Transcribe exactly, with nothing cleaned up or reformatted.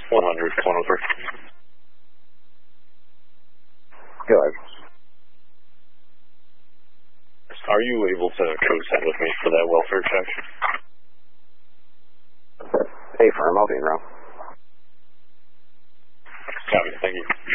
one hundred, one oh three. Go ahead. Are you able to co-send with me for that welfare check? Hey, firm, I'll be in row. Copy, thank you.